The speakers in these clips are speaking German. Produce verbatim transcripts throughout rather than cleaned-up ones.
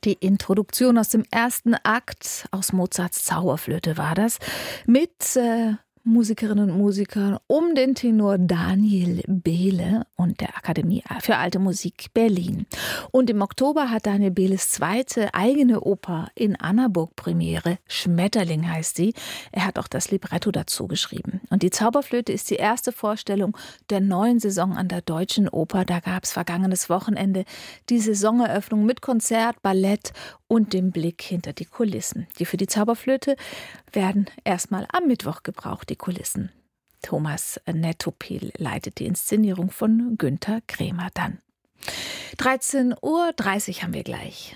Die Introduktion aus dem ersten Akt aus Mozarts Zauberflöte war das, mit äh, Musikerinnen und Musikern um den Tenor Daniel Behle und der Akademie für Alte Musik Berlin. Und im Oktober hat Daniel Behles zweite eigene Oper in Annaburg Premiere. Schmetterling heißt sie. Er hat auch das Libretto dazu geschrieben. Und die Zauberflöte ist die erste Vorstellung der neuen Saison an der Deutschen Oper. Da gab es vergangenes Wochenende die Saisoneröffnung mit Konzert, Ballett und dem Blick hinter die Kulissen. Die für die Zauberflöte werden erstmal am Mittwoch gebraucht, die Kulissen. Thomas Nettopil leitet die Inszenierung von Günther Krämer dann. dreizehn Uhr dreißig haben wir gleich.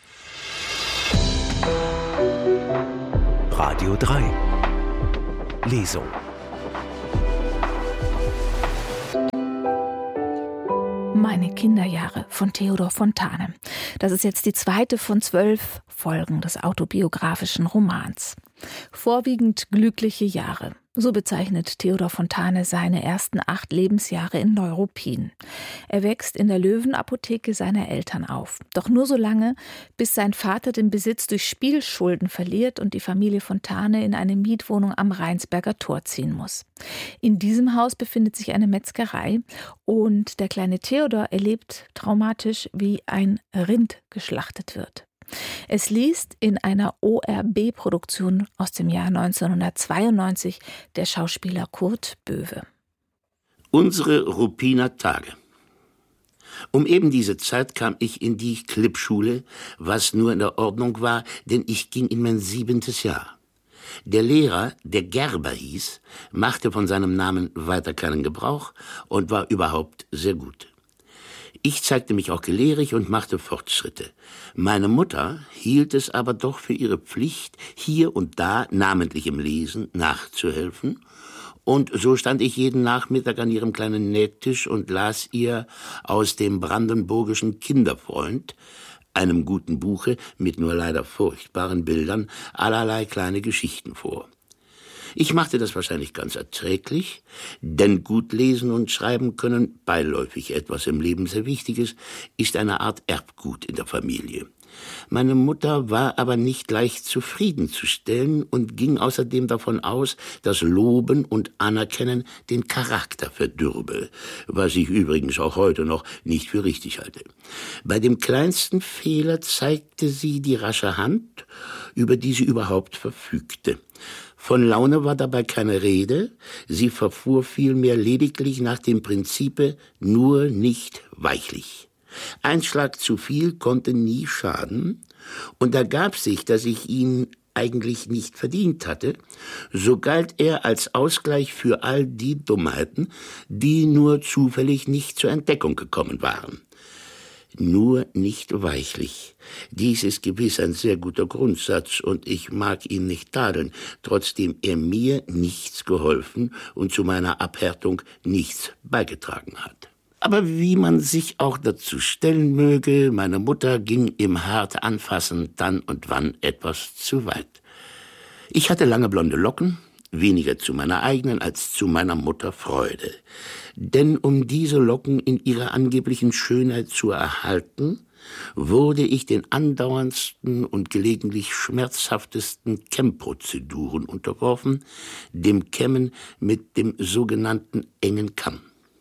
Radio drei Lesung. Meine Kinderjahre von Theodor Fontane. Das ist jetzt die zweite von zwölf Folgen des autobiografischen Romans. Vorwiegend glückliche Jahre. So bezeichnet Theodor Fontane seine ersten acht Lebensjahre in Neuruppin. Er wächst in der Löwenapotheke seiner Eltern auf. Doch nur so lange, bis sein Vater den Besitz durch Spielschulden verliert und die Familie Fontane in eine Mietwohnung am Rheinsberger Tor ziehen muss. In diesem Haus befindet sich eine Metzgerei und der kleine Theodor erlebt traumatisch, wie ein Rind geschlachtet wird. Es liest in einer O R B-Produktion aus dem Jahr neunzehnhundertzweiundneunzig der Schauspieler Kurt Böwe. Unsere Ruppiner Tage. Um eben diese Zeit kam ich in die Klippschule, was nur in der Ordnung war, denn ich ging in mein siebentes Jahr. Der Lehrer, der Gerber hieß, machte von seinem Namen weiter keinen Gebrauch und war überhaupt sehr gut. Ich zeigte mich auch gelehrig und machte Fortschritte. Meine Mutter hielt es aber doch für ihre Pflicht, hier und da, namentlich im Lesen, nachzuhelfen. Und so stand ich jeden Nachmittag an ihrem kleinen Nähtisch und las ihr aus dem brandenburgischen Kinderfreund, einem guten Buche mit nur leider furchtbaren Bildern, allerlei kleine Geschichten vor. Ich machte das wahrscheinlich ganz erträglich, denn gut lesen und schreiben können, beiläufig etwas im Leben sehr Wichtiges, ist eine Art Erbgut in der Familie. Meine Mutter war aber nicht leicht zufriedenzustellen und ging außerdem davon aus, dass Loben und Anerkennen den Charakter verdürbe, was ich übrigens auch heute noch nicht für richtig halte. Bei dem kleinsten Fehler zeigte sie die rasche Hand, über die sie überhaupt verfügte. Von Laune war dabei keine Rede, sie verfuhr vielmehr lediglich nach dem Prinzipe nur nicht weichlich. Ein Schlag zu viel konnte nie schaden, und ergab sich, dass ich ihn eigentlich nicht verdient hatte, so galt er als Ausgleich für all die Dummheiten, die nur zufällig nicht zur Entdeckung gekommen waren. Nur nicht weichlich. Dies ist gewiss ein sehr guter Grundsatz und ich mag ihn nicht tadeln, trotzdem er mir nichts geholfen und zu meiner Abhärtung nichts beigetragen hat. Aber wie man sich auch dazu stellen möge, meine Mutter ging im hart Anfassen dann und wann etwas zu weit. Ich hatte lange blonde Locken, weniger zu meiner eigenen als zu meiner Mutter Freude. Denn um diese Locken in ihrer angeblichen Schönheit zu erhalten, wurde ich den andauerndsten und gelegentlich schmerzhaftesten Kämmprozeduren unterworfen, dem Kämmen mit dem sogenannten engen Kamm.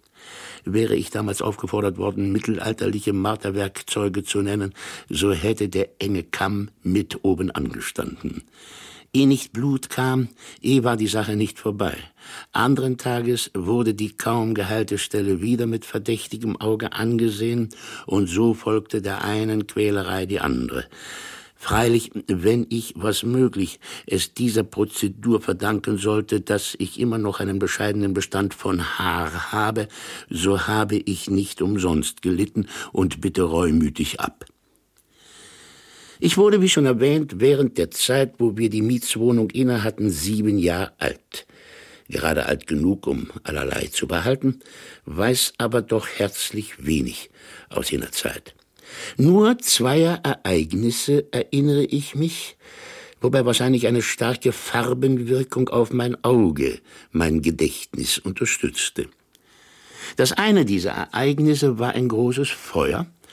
Wäre ich damals aufgefordert worden, mittelalterliche Marterwerkzeuge zu nennen, so hätte der enge Kamm mit oben angestanden. Ehe nicht Blut kam, eh war die Sache nicht vorbei. Anderen Tages wurde die kaum geheilte Stelle wieder mit verdächtigem Auge angesehen, und so folgte der einen Quälerei die andere. Freilich, wenn ich, was möglich, es dieser Prozedur verdanken sollte, dass ich immer noch einen bescheidenen Bestand von Haar habe, so habe ich nicht umsonst gelitten und bitte reumütig ab. Ich wurde, wie schon erwähnt, während der Zeit, wo wir die Mietswohnung inne hatten, sieben Jahre alt. Gerade alt genug, um allerlei zu behalten, weiß aber doch herzlich wenig aus jener Zeit. Nur zweier Ereignisse erinnere ich mich, wobei wahrscheinlich eine starke Farbenwirkung auf mein Auge mein Gedächtnis unterstützte. Das eine dieser Ereignisse war ein großes Feuer,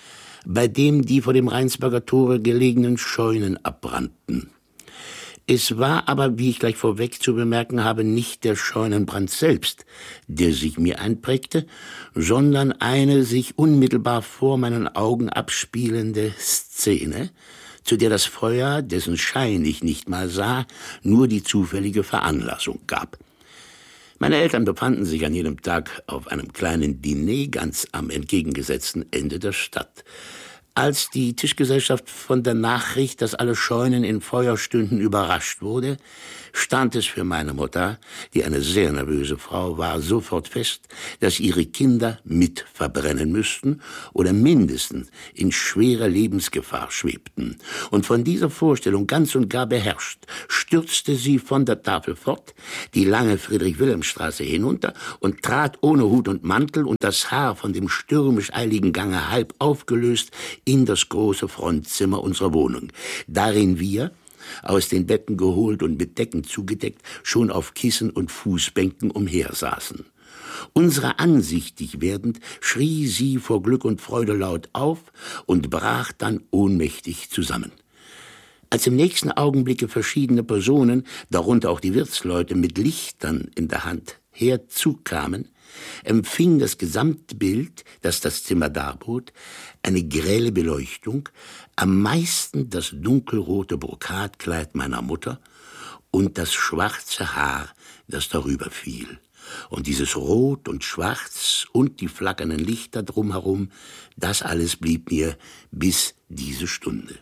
bei dem die vor dem Rheinsberger Tore gelegenen Scheunen abbrannten. Es war aber, wie ich gleich vorweg zu bemerken habe, nicht der Scheunenbrand selbst, der sich mir einprägte, sondern eine sich unmittelbar vor meinen Augen abspielende Szene, zu der das Feuer, dessen Schein ich nicht mal sah, nur die zufällige Veranlassung gab. Meine Eltern befanden sich an jedem Tag auf einem kleinen Diner ganz am entgegengesetzten Ende der Stadt. Als die Tischgesellschaft von der Nachricht, dass alle Scheunen in Feuer stünden, überrascht wurde, stand es für meine Mutter, die eine sehr nervöse Frau war, sofort fest, dass ihre Kinder mit verbrennen müssten oder mindestens in schwerer Lebensgefahr schwebten. Und von dieser Vorstellung ganz und gar beherrscht, stürzte sie von der Tafel fort, die lange Friedrich-Wilhelm-Straße hinunter und trat ohne Hut und Mantel und das Haar von dem stürmisch eiligen Gange halb aufgelöst in das große Frontzimmer unserer Wohnung, darin wir, aus den Betten geholt und mit Decken zugedeckt, schon auf Kissen und Fußbänken umhersaßen. Unserer ansichtig werdend, schrie sie vor Glück und Freude laut auf und brach dann ohnmächtig zusammen. Als im nächsten Augenblicke verschiedene Personen, darunter auch die Wirtsleute, mit Lichtern in der Hand herzukamen, empfing das Gesamtbild, das das Zimmer darbot, eine grelle Beleuchtung, am meisten das dunkelrote Brokatkleid meiner Mutter und das schwarze Haar, das darüber fiel. Und dieses Rot und Schwarz und die flackernden Lichter drumherum, das alles blieb mir bis diese Stunde.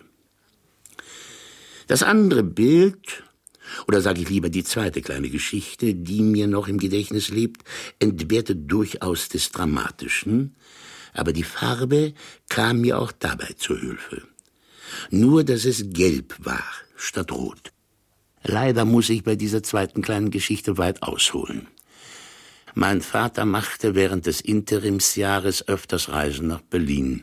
Das andere Bild, oder sage ich lieber die zweite kleine Geschichte, die mir noch im Gedächtnis lebt, entbehrte durchaus des Dramatischen, aber die Farbe kam mir auch dabei zur Hilfe. Nur, dass es gelb war, statt rot. Leider muss ich bei dieser zweiten kleinen Geschichte weit ausholen. Mein Vater machte während des Interimsjahres öfters Reisen nach Berlin.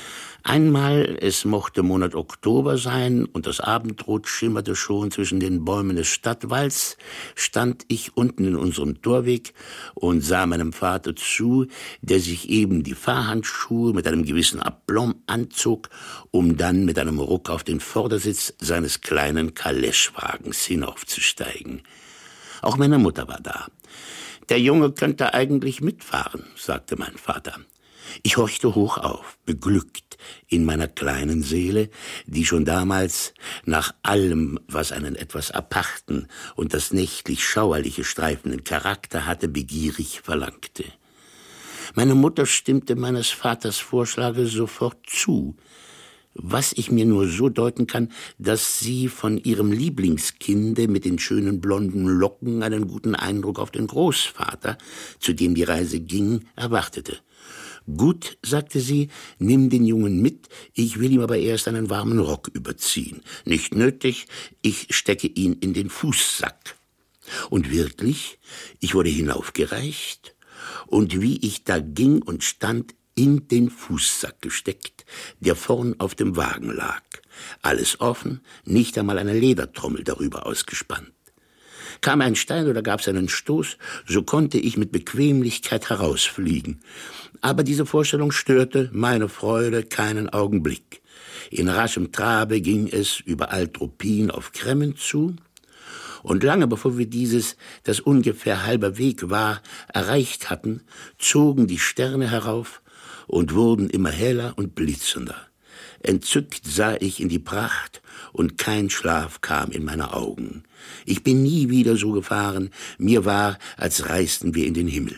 Einmal, es mochte Monat Oktober sein und das Abendrot schimmerte schon zwischen den Bäumen des Stadtwalds, stand ich unten in unserem Torweg und sah meinem Vater zu, der sich eben die Fahrhandschuhe mit einem gewissen Aplomb anzog, um dann mit einem Ruck auf den Vordersitz seines kleinen Kaleschwagens hinaufzusteigen. Auch meine Mutter war da. »Der Junge könnte eigentlich mitfahren«, sagte mein Vater. Ich horchte hoch auf, beglückt in meiner kleinen Seele, die schon damals nach allem, was einen etwas aparten und das nächtlich schauerliche streifenden Charakter hatte, begierig verlangte. Meine Mutter stimmte meines Vaters Vorschlage sofort zu, was ich mir nur so deuten kann, dass sie von ihrem Lieblingskinde mit den schönen blonden Locken einen guten Eindruck auf den Großvater, zu dem die Reise ging, erwartete. »Gut«, sagte sie, »nimm den Jungen mit, ich will ihm aber erst einen warmen Rock überziehen. Nicht nötig, ich stecke ihn in den Fußsack.« Und wirklich, ich wurde hinaufgereicht, und wie ich da ging und stand, in den Fußsack gesteckt, der vorn auf dem Wagen lag. Alles offen, nicht einmal eine Ledertrommel darüber ausgespannt. Kam ein Stein oder gab's einen Stoß, so konnte ich mit Bequemlichkeit herausfliegen. Aber diese Vorstellung störte meine Freude keinen Augenblick. In raschem Trabe ging es über Altruppin auf Cremmen zu, und lange bevor wir dieses, das ungefähr halber Weg war, erreicht hatten, zogen die Sterne herauf und wurden immer heller und blitzender. Entzückt sah ich in die Pracht, und kein Schlaf kam in meine Augen. Ich bin nie wieder so gefahren, mir war, als reisten wir in den Himmel.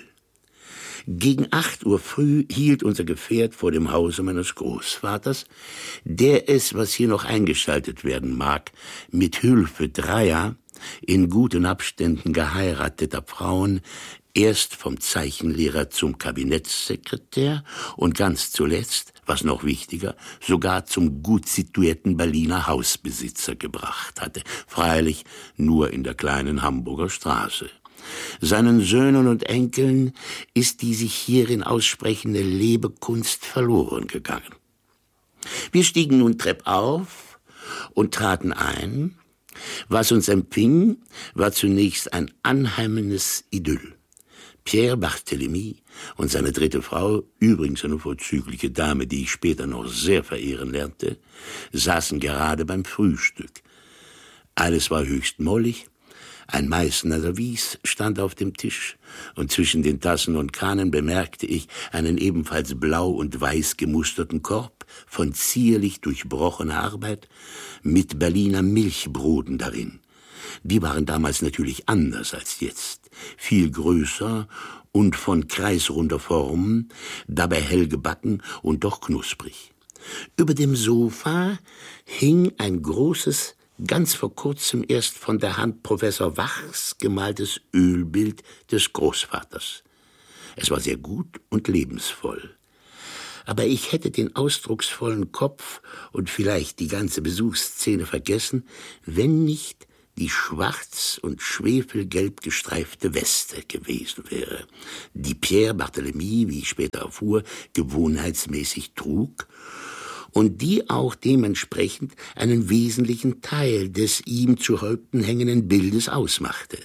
Gegen acht Uhr früh hielt unser Gefährt vor dem Hause meines Großvaters, der es, was hier noch eingeschaltet werden mag, mit Hilfe dreier, in guten Abständen geheirateter Frauen, erst vom Zeichenlehrer zum Kabinettssekretär und ganz zuletzt, was noch wichtiger, sogar zum gut situierten Berliner Hausbesitzer gebracht hatte, freilich nur in der kleinen Hamburger Straße. Seinen Söhnen und Enkeln ist die sich hierin aussprechende Lebekunst verloren gegangen. Wir stiegen nun treppauf und traten ein. Was uns empfing, war zunächst ein anheimendes Idyll. Pierre Barthélemy und seine dritte Frau, übrigens eine vorzügliche Dame, die ich später noch sehr verehren lernte, saßen gerade beim Frühstück. Alles war höchst mollig. Ein Meißner Service stand auf dem Tisch, und zwischen den Tassen und Kahnen bemerkte ich einen ebenfalls blau und weiß gemusterten Korb von zierlich durchbrochener Arbeit mit Berliner Milchbroten darin. Die waren damals natürlich anders als jetzt, viel größer und von kreisrunder Form, dabei hell gebacken und doch knusprig. Über dem Sofa hing ein großes, ganz vor kurzem erst von der Hand Professor Wachs gemaltes Ölbild des Großvaters. Es war sehr gut und lebensvoll. Aber ich hätte den ausdrucksvollen Kopf und vielleicht die ganze Besuchsszene vergessen, wenn nicht die schwarz und schwefelgelb gestreifte Weste gewesen wäre, die Pierre Barthélemy, wie ich später erfuhr, gewohnheitsmäßig trug, und die auch dementsprechend einen wesentlichen Teil des ihm zu Häupten hängenden Bildes ausmachte.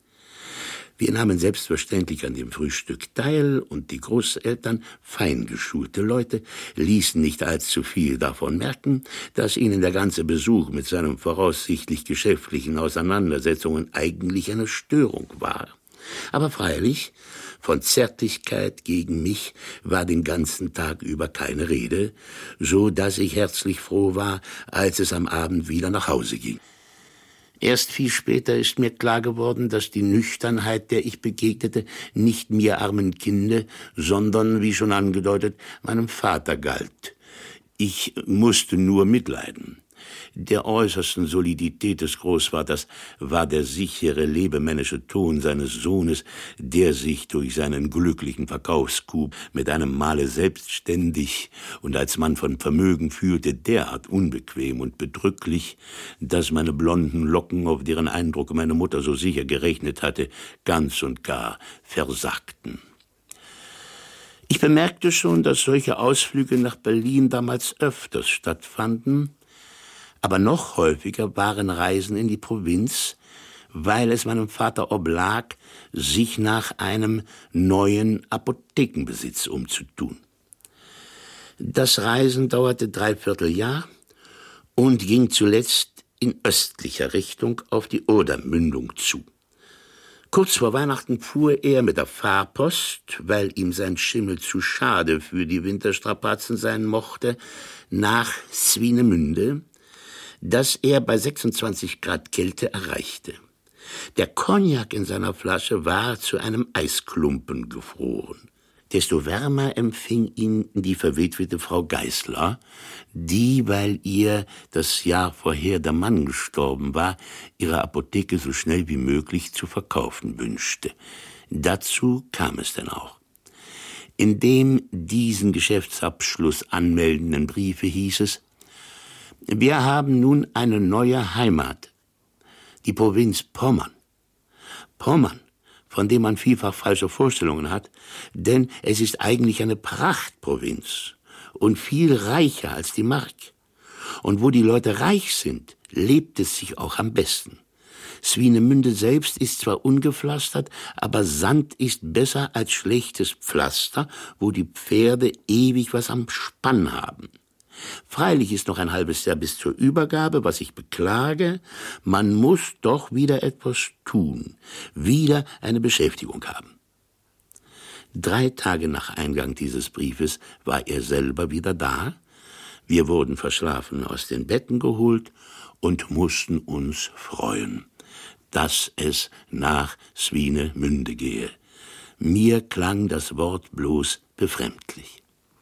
Wir nahmen selbstverständlich an dem Frühstück teil, und die Großeltern, feingeschulte Leute, ließen nicht allzu viel davon merken, dass ihnen der ganze Besuch mit seinen voraussichtlich geschäftlichen Auseinandersetzungen eigentlich eine Störung war. Aber freilich, von Zärtlichkeit gegen mich war den ganzen Tag über keine Rede, so dass ich herzlich froh war, als es am Abend wieder nach Hause ging. Erst viel später ist mir klar geworden, dass die Nüchternheit, der ich begegnete, nicht mir armen Kinde, sondern, wie schon angedeutet, meinem Vater galt. Ich musste nur mitleiden. Der äußersten Solidität des Großvaters war der sichere, lebemännische Ton seines Sohnes, der sich durch seinen glücklichen Verkaufscoup mit einem Male selbstständig und als Mann von Vermögen fühlte, derart unbequem und bedrücklich, dass meine blonden Locken, auf deren Eindruck meine Mutter so sicher gerechnet hatte, ganz und gar versagten. Ich bemerkte schon, dass solche Ausflüge nach Berlin damals öfters stattfanden, aber noch häufiger waren Reisen in die Provinz, weil es meinem Vater oblag, sich nach einem neuen Apothekenbesitz umzutun. Das Reisen dauerte dreiviertel Jahr und ging zuletzt in östlicher Richtung auf die Odermündung zu. Kurz vor Weihnachten fuhr er mit der Fahrpost, weil ihm sein Schimmel zu schade für die Winterstrapazen sein mochte, nach Swinemünde, das er bei sechsundzwanzig Grad Kälte erreichte. Der Cognac in seiner Flasche war zu einem Eisklumpen gefroren. Desto wärmer empfing ihn die verwitwete Frau Geißler, die, weil ihr das Jahr vorher der Mann gestorben war, ihre Apotheke so schnell wie möglich zu verkaufen wünschte. Dazu kam es denn auch. In dem diesen Geschäftsabschluss anmeldenden Briefe hieß es: Wir haben nun eine neue Heimat, die Provinz Pommern. Pommern, von dem man vielfach falsche Vorstellungen hat, denn es ist eigentlich eine Prachtprovinz und viel reicher als die Mark. Und wo die Leute reich sind, lebt es sich auch am besten. Swinemünde selbst ist zwar ungepflastert, aber Sand ist besser als schlechtes Pflaster, wo die Pferde ewig was am Spann haben. Freilich ist noch ein halbes Jahr bis zur Übergabe, was ich beklage. Man muss doch wieder etwas tun, wieder eine Beschäftigung haben. Drei Tage nach Eingang dieses Briefes war er selber wieder da. Wir wurden verschlafen aus den Betten geholt und mussten uns freuen, dass es nach Swinemünde gehe. Mir klang das Wort bloß befremdlich.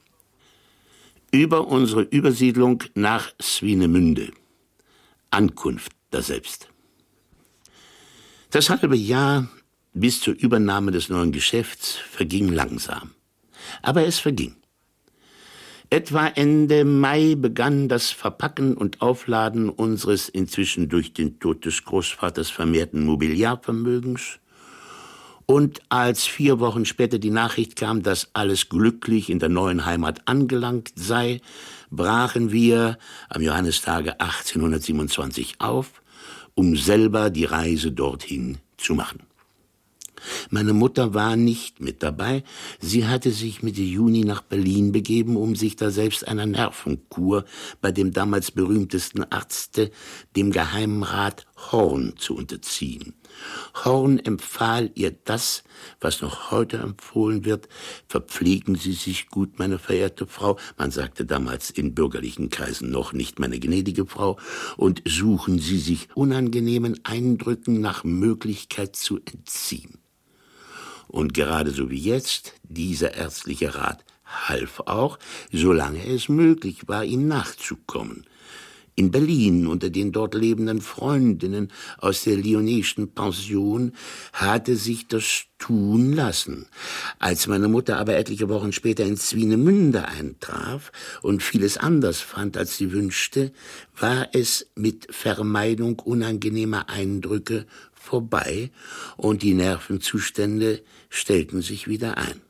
Über unsere Übersiedlung nach Swinemünde. Ankunft daselbst. Das halbe Jahr bis zur Übernahme des neuen Geschäfts verging langsam. Aber es verging. Etwa Ende Mai begann das Verpacken und Aufladen unseres inzwischen durch den Tod des Großvaters vermehrten Mobiliarvermögens. Und als vier Wochen später die Nachricht kam, dass alles glücklich in der neuen Heimat angelangt sei, brachen wir am Johannistage achtzehnhundertsiebenundzwanzig auf, um selber die Reise dorthin zu machen. Meine Mutter war nicht mit dabei. Sie hatte sich Mitte Juni nach Berlin begeben, um sich da selbst einer Nervenkur bei dem damals berühmtesten Arzte, dem Geheimrat Horn, zu unterziehen. Horn empfahl ihr das, was noch heute empfohlen wird: Verpflegen Sie sich gut, meine verehrte Frau, man sagte damals in bürgerlichen Kreisen noch nicht meine gnädige Frau, und suchen Sie sich unangenehmen Eindrücken nach Möglichkeit zu entziehen. Und gerade so wie jetzt, dieser ärztliche Rat half auch, solange es möglich war, ihm nachzukommen. In Berlin unter den dort lebenden Freundinnen aus der lyonnesischen Pension hatte sich das tun lassen. Als meine Mutter aber etliche Wochen später in Swinemünde eintraf und vieles anders fand, als sie wünschte, war es mit Vermeidung unangenehmer Eindrücke vorbei und die Nervenzustände stellten sich wieder ein.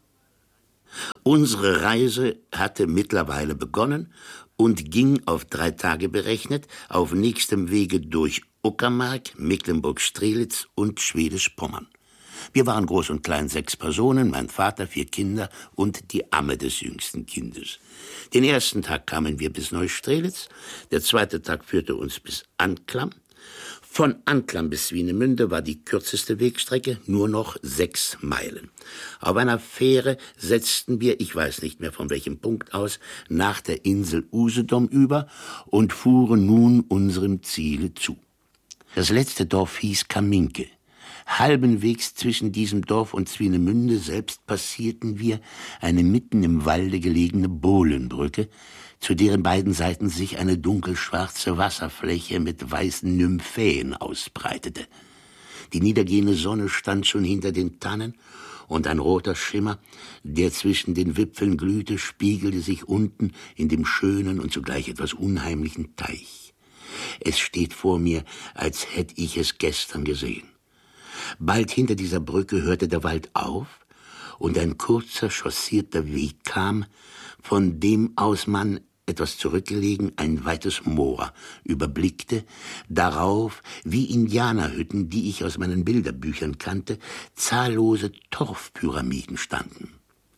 Unsere Reise hatte mittlerweile begonnen und ging auf drei Tage berechnet auf nächstem Wege durch Uckermark, Mecklenburg-Strelitz und Schwedisch-Pommern. Wir waren groß und klein sechs Personen, mein Vater, vier Kinder und die Amme des jüngsten Kindes. Den ersten Tag kamen wir bis Neustrelitz, der zweite Tag führte uns bis Anklam. Von Anklam bis Swinemünde war die kürzeste Wegstrecke, nur noch sechs Meilen. Auf einer Fähre setzten wir, ich weiß nicht mehr von welchem Punkt aus, nach der Insel Usedom über und fuhren nun unserem Ziele zu. Das letzte Dorf hieß Kaminke. Halbenwegs zwischen diesem Dorf und Swinemünde selbst passierten wir eine mitten im Walde gelegene Bohlenbrücke, zu deren beiden Seiten sich eine dunkelschwarze Wasserfläche mit weißen Nymphäen ausbreitete. Die niedergehende Sonne stand schon hinter den Tannen, und ein roter Schimmer, der zwischen den Wipfeln glühte, spiegelte sich unten in dem schönen und zugleich etwas unheimlichen Teich. Es steht vor mir, als hätte ich es gestern gesehen. Bald hinter dieser Brücke hörte der Wald auf, und ein kurzer, chaussierter Weg kam, von dem aus man, etwas zurückgelegen, ein weites Moor überblickte, darauf, wie Indianerhütten, die ich aus meinen Bilderbüchern kannte, zahllose Torfpyramiden standen.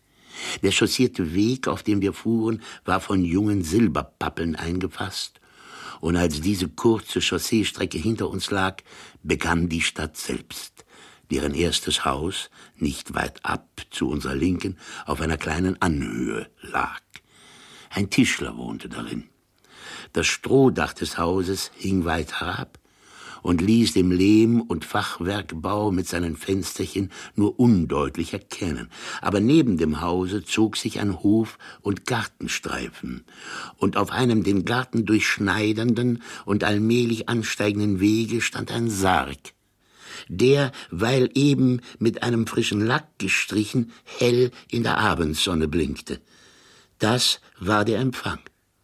Der chaussierte Weg, auf dem wir fuhren, war von jungen Silberpappeln eingefasst, und als diese kurze Chausseestrecke hinter uns lag, begann die Stadt selbst, deren erstes Haus nicht weit ab, zu unserer Linken, auf einer kleinen Anhöhe lag. Ein Tischler wohnte darin. Das Strohdach des Hauses hing weit herab und ließ den Lehm- und Fachwerkbau mit seinen Fensterchen nur undeutlich erkennen. Aber neben dem Hause zog sich ein Hof- und Gartenstreifen, und auf einem den Garten durchschneidenden und allmählich ansteigenden Wege stand ein Sarg, der, weil eben mit einem frischen Lack gestrichen, hell in der Abendsonne blinkte. Das war der Empfang.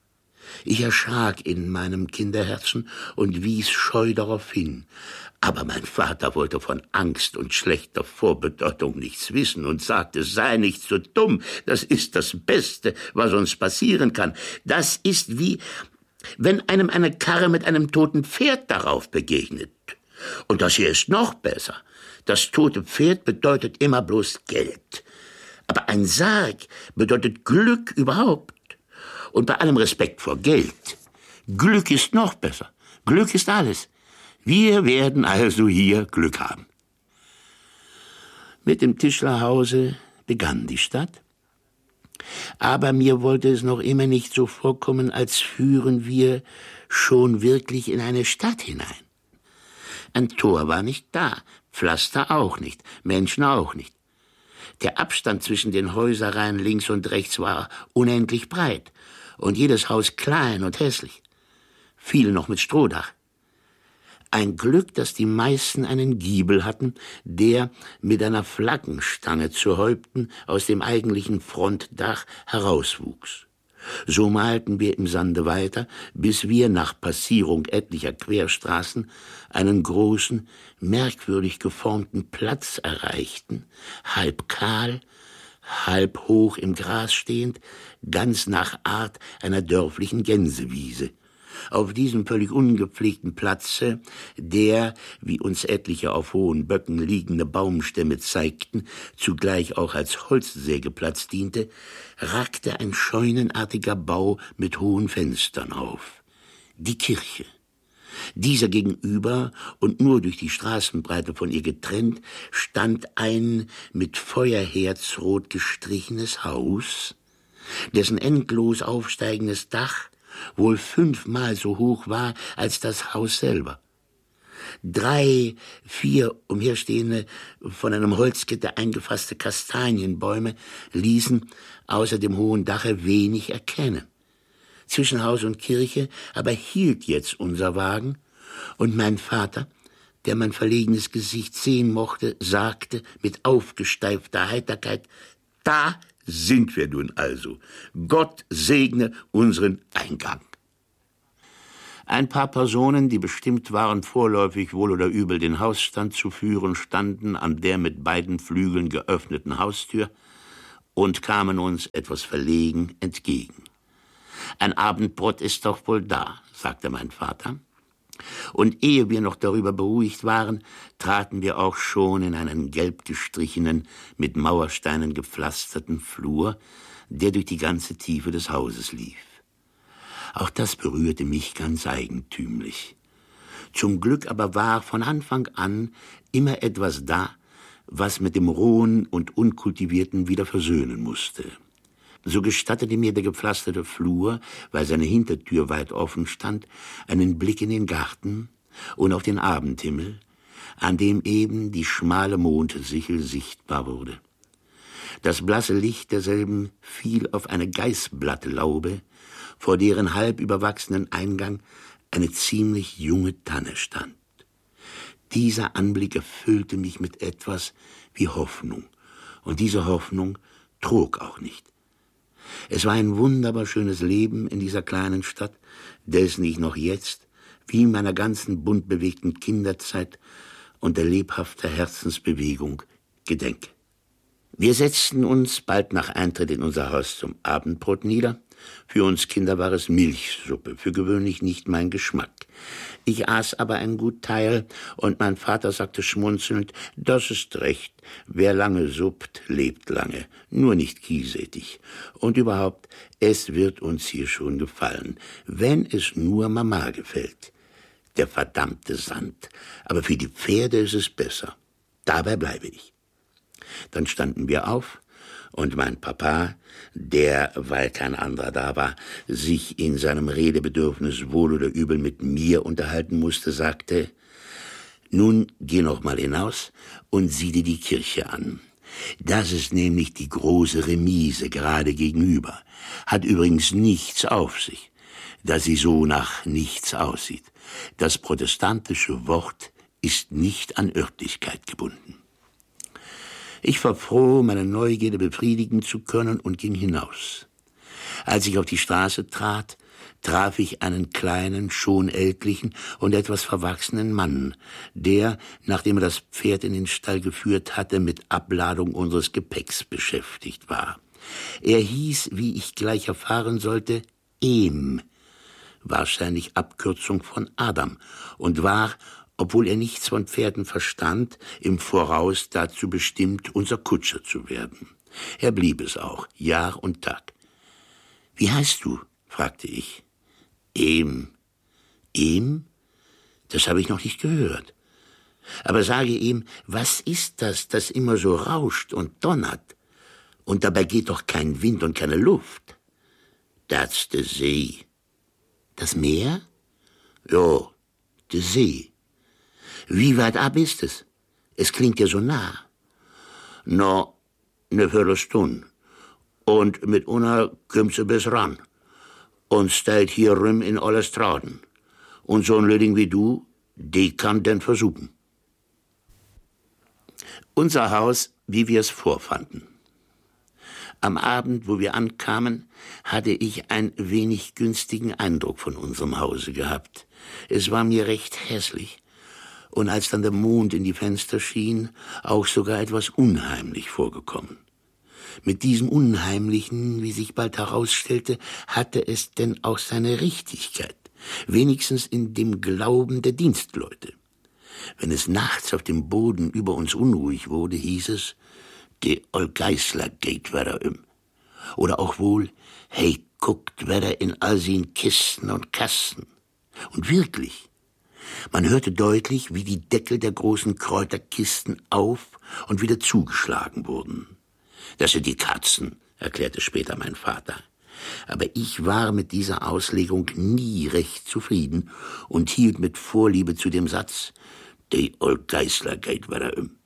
Ich erschrak in meinem Kinderherzen und wies scheu darauf hin. Aber mein Vater wollte von Angst und schlechter Vorbedeutung nichts wissen und sagte, sei nicht so dumm, das ist das Beste, was uns passieren kann. Das ist wie, wenn einem eine Karre mit einem toten Pferd darauf begegnet. Und das hier ist noch besser. Das tote Pferd bedeutet immer bloß Geld. Aber ein Sarg bedeutet Glück überhaupt. Und bei allem Respekt vor Geld, Glück ist noch besser. Glück ist alles. Wir werden also hier Glück haben. Mit dem Tischlerhause begann die Stadt. Aber mir wollte es noch immer nicht so vorkommen, als führen wir schon wirklich in eine Stadt hinein. Ein Tor war nicht da, Pflaster auch nicht, Menschen auch nicht. Der Abstand zwischen den Häuserreihen links und rechts war unendlich breit und jedes Haus klein und hässlich. Viele noch mit Strohdach. Ein Glück, dass die meisten einen Giebel hatten, der mit einer Flaggenstange zu Häupten aus dem eigentlichen Frontdach herauswuchs. So malten wir im Sande weiter, bis wir nach Passierung etlicher Querstraßen einen großen, merkwürdig geformten Platz erreichten, halb kahl, halb hoch im Gras stehend, ganz nach Art einer dörflichen Gänsewiese. Auf diesem völlig ungepflegten Platze, der, wie uns etliche auf hohen Böcken liegende Baumstämme zeigten, zugleich auch als Holzsägeplatz diente, ragte ein scheunenartiger Bau mit hohen Fenstern auf. Die Kirche. Dieser gegenüber und nur durch die Straßenbreite von ihr getrennt, stand ein mit Feuerherz rot gestrichenes Haus, dessen endlos aufsteigendes Dach wohl fünfmal so hoch war als das Haus selber. Drei, vier umherstehende, von einem Holzgitter eingefasste Kastanienbäume ließen außer dem hohen Dache wenig erkennen. Zwischen Haus und Kirche aber hielt jetzt unser Wagen, und mein Vater, der mein verlegenes Gesicht sehen mochte, sagte mit aufgesteifter Heiterkeit: »Da sind wir nun also. Gott segne unseren Eingang.« Ein paar Personen, die bestimmt waren, vorläufig wohl oder übel den Hausstand zu führen, standen an der mit beiden Flügeln geöffneten Haustür und kamen uns etwas verlegen entgegen. »Ein Abendbrot ist doch wohl da«, sagte mein Vater. Und ehe wir noch darüber beruhigt waren, traten wir auch schon in einen gelb gestrichenen, mit Mauersteinen gepflasterten Flur, der durch die ganze Tiefe des Hauses lief. Auch das berührte mich ganz eigentümlich. Zum Glück aber war von Anfang an immer etwas da, was mit dem Rohen und Unkultivierten wieder versöhnen musste. So gestattete mir der gepflasterte Flur, weil seine Hintertür weit offen stand, einen Blick in den Garten und auf den Abendhimmel, an dem eben die schmale Mondsichel sichtbar wurde. Das blasse Licht derselben fiel auf eine Geißblattlaube, vor deren halb überwachsenen Eingang eine ziemlich junge Tanne stand. Dieser Anblick erfüllte mich mit etwas wie Hoffnung, und diese Hoffnung trug auch nicht. Es war ein wunderbar schönes Leben in dieser kleinen Stadt, dessen ich noch jetzt, wie in meiner ganzen bunt bewegten Kinderzeit, unter lebhafter Herzensbewegung gedenke. Wir setzten uns bald nach Eintritt in unser Haus zum Abendbrot nieder. Für uns Kinder war es Milchsuppe, für gewöhnlich nicht mein Geschmack. Ich aß aber ein gut Teil, und mein Vater sagte schmunzelnd: »Das ist recht, wer lange suppt, lebt lange, nur nicht kiesätig. Und überhaupt, es wird uns hier schon gefallen, wenn es nur Mama gefällt. Der verdammte Sand, aber für die Pferde ist es besser. Dabei bleibe ich.« Dann standen wir auf, und mein Papa, der, weil kein anderer da war, sich in seinem Redebedürfnis wohl oder übel mit mir unterhalten musste, sagte: »Nun geh noch mal hinaus und sieh dir die Kirche an. Das ist nämlich die große Remise gerade gegenüber. Hat übrigens nichts auf sich, da sie so nach nichts aussieht. Das protestantische Wort ist nicht an Örtlichkeit gebunden.« Ich war froh, meine Neugierde befriedigen zu können, und ging hinaus. Als ich auf die Straße trat, traf ich einen kleinen, schon ältlichen und etwas verwachsenen Mann, der, nachdem er das Pferd in den Stall geführt hatte, mit Abladung unseres Gepäcks beschäftigt war. Er hieß, wie ich gleich erfahren sollte, Ehm, wahrscheinlich Abkürzung von Adam, und war, obwohl er nichts von Pferden verstand, im Voraus dazu bestimmt, unser Kutscher zu werden. Er blieb es auch, Jahr und Tag. »Wie heißt du?« fragte ich. »Ehm.« »Ehm? Das habe ich noch nicht gehört. Aber sage ihm, was ist das, das immer so rauscht und donnert? Und dabei geht doch kein Wind und keine Luft.« »That's the See.« »Das Meer?« »Jo, the See.« »Wie weit ab ist es? Es klingt ja so nah.« »No, ne Viertelstunde. Und mit una kümmst du bis ran. Und stellt hier rum in alle Straßen. Und so ein Lüding wie du, die kann denn versuchen.« Unser Haus, wie wir es vorfanden. Am Abend, wo wir ankamen, hatte ich einen wenig günstigen Eindruck von unserem Hause gehabt. Es war mir recht hässlich. Und als dann der Mond in die Fenster schien, auch sogar etwas unheimlich vorgekommen. Mit diesem Unheimlichen, wie sich bald herausstellte, hatte es denn auch seine Richtigkeit. Wenigstens in dem Glauben der Dienstleute. Wenn es nachts auf dem Boden über uns unruhig wurde, hieß es, de Olgeisler geht wieder um. Oder auch wohl, hey, guckt wieder in all sin Kisten und Kasten. Und wirklich, man hörte deutlich, wie die Deckel der großen Kräuterkisten auf und wieder zugeschlagen wurden. Das sind die Katzen, erklärte später mein Vater. Aber ich war mit dieser Auslegung nie recht zufrieden und hielt mit Vorliebe zu dem Satz, de Olgeisler geht wieder um.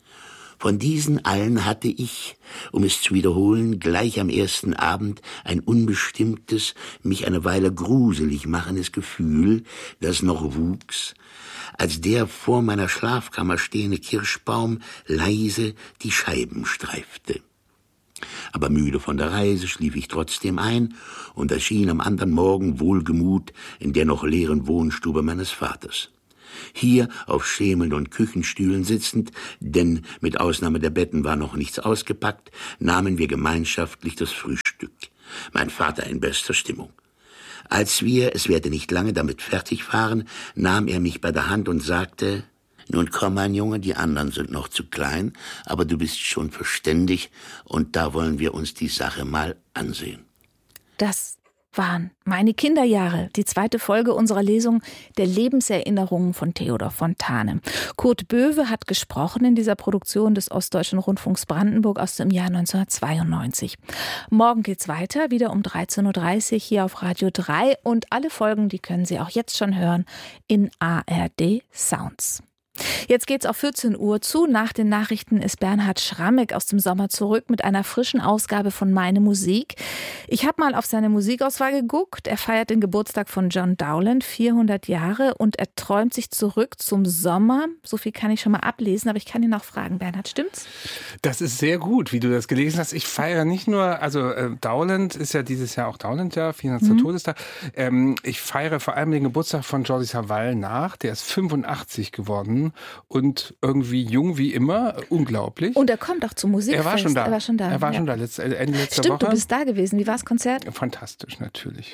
Von diesen allen hatte ich, um es zu wiederholen, gleich am ersten Abend ein unbestimmtes, mich eine Weile gruselig machendes Gefühl, das noch wuchs, als der vor meiner Schlafkammer stehende Kirschbaum leise die Scheiben streifte. Aber müde von der Reise schlief ich trotzdem ein und erschien am anderen Morgen wohlgemut in der noch leeren Wohnstube meines Vaters. Hier auf Schemeln und Küchenstühlen sitzend, denn mit Ausnahme der Betten war noch nichts ausgepackt, nahmen wir gemeinschaftlich das Frühstück. Mein Vater in bester Stimmung. Als wir, es werde nicht lange, damit fertig waren, nahm er mich bei der Hand und sagte, nun komm, mein Junge, die anderen sind noch zu klein, aber du bist schon verständig und da wollen wir uns die Sache mal ansehen. Das waren meine Kinderjahre, die zweite Folge unserer Lesung der Lebenserinnerungen von Theodor Fontane. Kurt Böwe hat gesprochen in dieser Produktion des Ostdeutschen Rundfunks Brandenburg aus dem Jahr neunzehnhundertzweiundneunzig. Morgen geht's weiter, wieder um dreizehn Uhr dreißig hier auf Radio drei und alle Folgen, die können Sie auch jetzt schon hören in A R D Sounds. Jetzt geht's auf vierzehn Uhr zu. Nach den Nachrichten ist Bernhard Schrammeck aus dem Sommer zurück mit einer frischen Ausgabe von Meine Musik. Ich habe mal auf seine Musikauswahl geguckt. Er feiert den Geburtstag von John Dowland, vierhundert Jahre, und er träumt sich zurück zum Sommer. So viel kann ich schon mal ablesen, aber ich kann ihn noch fragen. Bernhard, stimmt's? Das ist sehr gut, wie du das gelesen hast. Ich feiere nicht nur, also äh, Dowland ist ja dieses Jahr auch Dowland-Jahr, vierhundertster Mhm. Todestag. Ähm, ich feiere vor allem den Geburtstag von Jordi Savall nach. Der ist fünfundachtzig geworden. Und irgendwie jung wie immer, unglaublich. Und er kommt auch zum Musikfest. Er war schon da. Er war schon da. Er war ja. schon da, letzte, Ende letzter Stimmt, Woche. du bist da gewesen. Wie war das Konzert? Fantastisch, natürlich.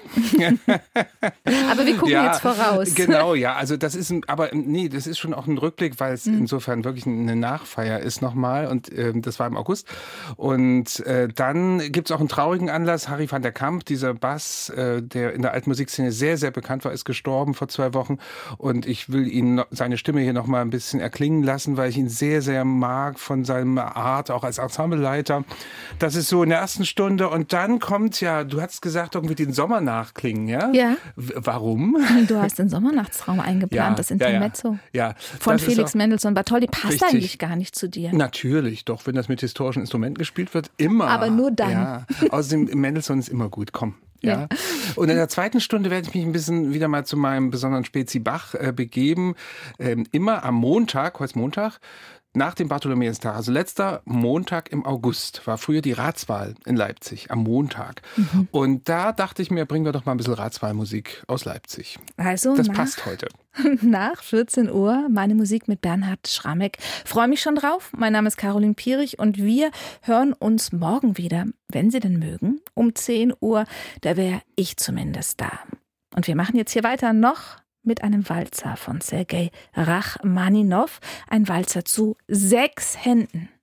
Aber wir gucken ja, jetzt voraus. Genau, ja. Also das ist, ein, aber nee, das ist schon auch ein Rückblick, weil es mhm. insofern wirklich eine Nachfeier ist nochmal. Und äh, das war im August. Und äh, dann gibt es auch einen traurigen Anlass. Harry van der Kamp, dieser Bass, äh, der in der alten Musikszene sehr, sehr bekannt war, ist gestorben vor zwei Wochen. Und ich will ihn seine Stimme hier nochmal ein bisschen erklingen lassen, weil ich ihn sehr, sehr mag von seiner Art, auch als Ensembleleiter. Das ist so in der ersten Stunde und dann kommt ja, du hast gesagt, irgendwie den Sommer nachklingen, ja? Ja. W- warum? Du hast den Sommernachtsraum eingeplant, Ja, das ja, ja. Intermezzo. Ja, Von das ist Felix auch Mendelssohn Bartholdy. Passt richtig. eigentlich gar nicht zu dir. Natürlich, doch, wenn das mit historischen Instrumenten gespielt wird, immer. Aber nur dann. Ja. Außerdem, Mendelssohn ist immer gut, komm. Ja. Ja. Und in der zweiten Stunde werde ich mich ein bisschen wieder mal zu meinem besonderen Spezi Bach äh, begeben. Ähm, immer am Montag, heute ist Montag, nach dem Bartholomäustag, also letzter Montag im August, war früher die Ratswahl in Leipzig, am Montag. Mhm. Und da dachte ich mir, bringen wir doch mal ein bisschen Ratswahlmusik aus Leipzig. Also das nach, passt heute. Nach vierzehn Uhr meine Musik mit Bernhard Schrammeck. Freue mich schon drauf. Mein Name ist Caroline Pierich und wir hören uns morgen wieder, wenn Sie denn mögen, um zehn Uhr. Da wäre ich zumindest da. Und wir machen jetzt hier weiter noch mit einem Walzer von Sergei Rachmaninow. Ein Walzer zu sechs Händen.